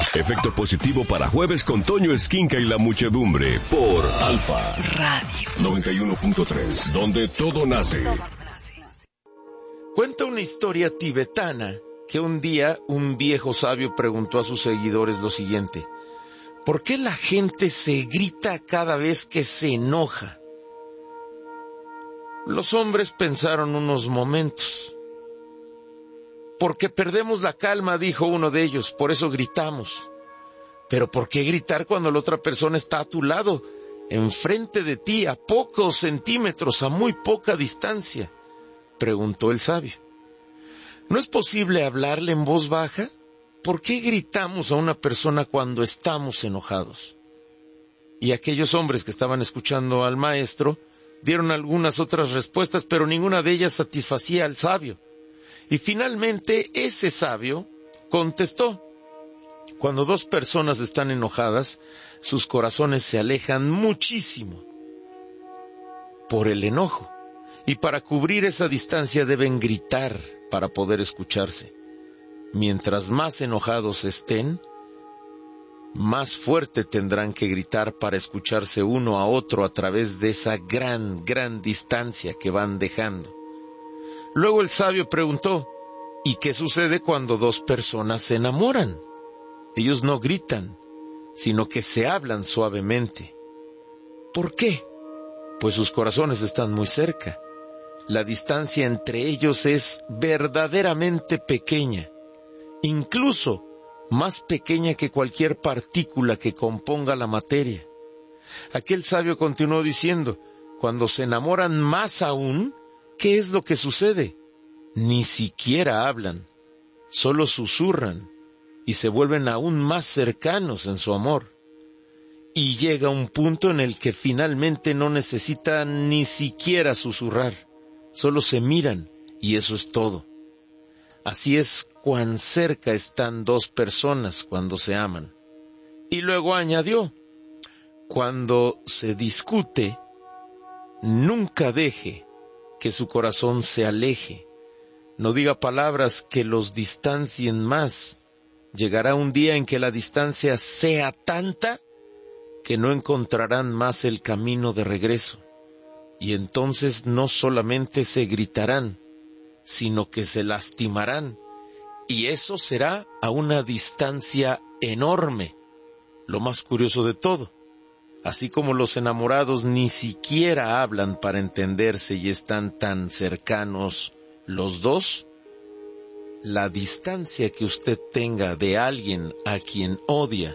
Efecto positivo para jueves con Toño Esquinca y la muchedumbre por Alfa Radio 91.3, donde todo nace. Cuenta una historia tibetana que un día un viejo sabio preguntó a sus seguidores lo siguiente: ¿por qué la gente se grita cada vez que se enoja? Los hombres pensaron unos momentos. Porque perdemos la calma, dijo uno de ellos, por eso gritamos. Pero ¿por qué gritar cuando la otra persona está a tu lado, enfrente de ti, a pocos centímetros, a muy poca distancia? Preguntó el sabio. ¿No es posible hablarle en voz baja? ¿Por qué gritamos a una persona cuando estamos enojados? Y aquellos hombres que estaban escuchando al maestro dieron algunas otras respuestas, pero ninguna de ellas satisfacía al sabio. Y finalmente ese sabio contestó: cuando dos personas están enojadas, sus corazones se alejan muchísimo por el enojo. Y para cubrir esa distancia deben gritar para poder escucharse. Mientras más enojados estén, más fuerte tendrán que gritar para escucharse uno a otro a través de esa gran distancia que van dejando. Luego el sabio preguntó: ¿y qué sucede cuando dos personas se enamoran? Ellos no gritan, sino que se hablan suavemente. ¿Por qué? Pues sus corazones están muy cerca. La distancia entre ellos es verdaderamente pequeña, incluso más pequeña que cualquier partícula que componga la materia. Aquel sabio continuó diciendo: cuando se enamoran más aún, ¿qué es lo que sucede? Ni siquiera hablan, solo susurran y se vuelven aún más cercanos en su amor. Y llega un punto en el que finalmente no necesitan ni siquiera susurrar, solo se miran y eso es todo. Así es cuán cerca están dos personas cuando se aman. Y luego añadió: cuando se discute, nunca deje que su corazón se aleje. No diga palabras que los distancien más. Llegará un día en que la distancia sea tanta que no encontrarán más el camino de regreso. Y entonces no solamente se gritarán, sino que se lastimarán. Y eso será a una distancia enorme. Lo más curioso de todo, así como los enamorados ni siquiera hablan para entenderse y están tan cercanos los dos, la distancia que usted tenga de alguien a quien odia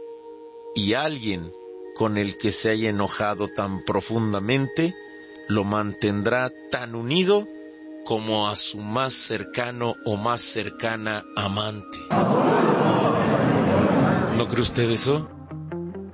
y alguien con el que se haya enojado tan profundamente, lo mantendrá tan unido como a su más cercano o más cercana amante. ¿No cree usted eso?